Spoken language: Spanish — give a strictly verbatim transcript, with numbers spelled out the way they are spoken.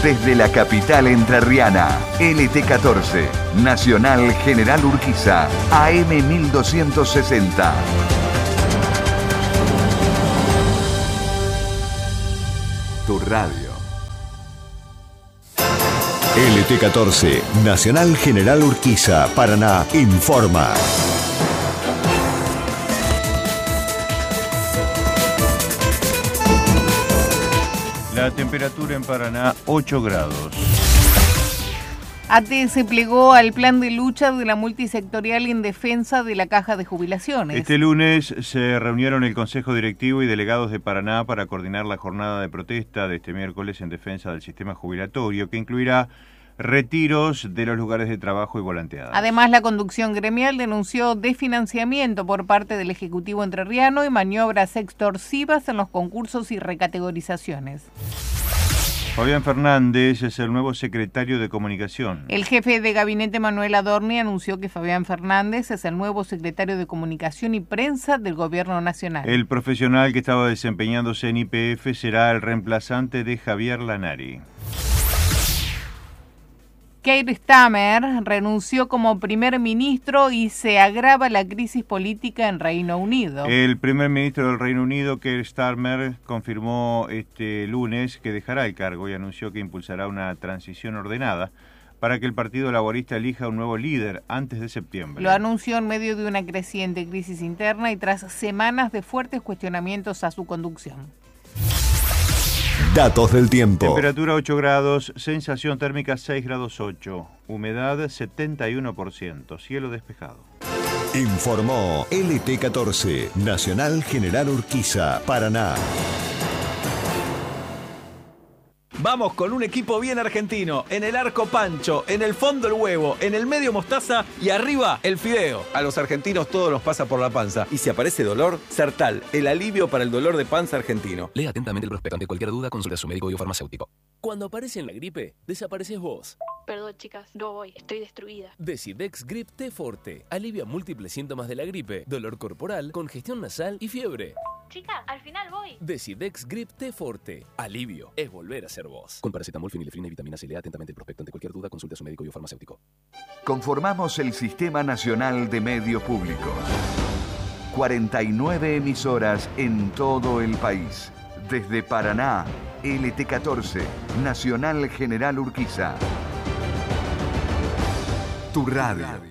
Desde la capital entrerriana, L T catorce, Nacional General Urquiza, A M mil doscientos sesenta. Tu radio. L T catorce, Nacional General Urquiza, Paraná, informa. La temperatura en Paraná, ocho grados. A T E se plegó al plan de lucha de la multisectorial en defensa de la Caja de Jubilaciones. Este lunes se reunieron el Consejo Directivo y delegados de Paraná para coordinar la jornada de protesta de este miércoles en defensa del sistema jubilatorio, que incluirá retiros de los lugares de trabajo y volanteadas. Además, la conducción gremial denunció desfinanciamiento por parte del Ejecutivo entrerriano y maniobras extorsivas en los concursos y recategorizaciones. Fabián Fernández es el nuevo secretario de Comunicación. El jefe de gabinete Manuel Adorni anunció que Fabián Fernández es el nuevo secretario de Comunicación y Prensa del Gobierno Nacional. El profesional que estaba desempeñándose en Y P F será el reemplazante de Javier Lanari. Keir Starmer renunció como primer ministro y se agrava la crisis política en Reino Unido. El primer ministro del Reino Unido, Keir Starmer, confirmó este lunes que dejará el cargo y anunció que impulsará una transición ordenada para que el Partido Laborista elija un nuevo líder antes de septiembre. Lo anunció en medio de una creciente crisis interna y tras semanas de fuertes cuestionamientos a su conducción. Datos del tiempo. Temperatura ocho grados, sensación térmica seis grados ocho, humedad setenta y uno por ciento, cielo despejado. Informó L T catorce, Nacional General Urquiza, Paraná. Vamos con un equipo bien argentino. En el arco Pancho, en el fondo el huevo, en el medio mostaza y arriba el fideo. A los argentinos todo nos pasa por la panza. Y si aparece dolor, Sertal, el alivio para el dolor de panza argentino. Lea atentamente el prospecto. Ante cualquier duda, consulte a su médico o farmacéutico. Cuando aparece en la gripe, desapareces vos. Perdón, chicas, no voy, estoy destruida. Decidex Grip T Forte. Alivia múltiples síntomas de la gripe, dolor corporal, congestión nasal y fiebre. Chicas, al final voy. Decidex Grip T Forte. Alivio es volver a ser vos. Con paracetamol, fenilefrina y vitamina C. Lea atentamente el prospecto. Ante cualquier duda, consulte a su médico o farmacéutico. Conformamos el Sistema Nacional de Medios Públicos. cuarenta y nueve emisoras en todo el país. Desde Paraná, L T catorce, Nacional General Urquiza. Tu radio.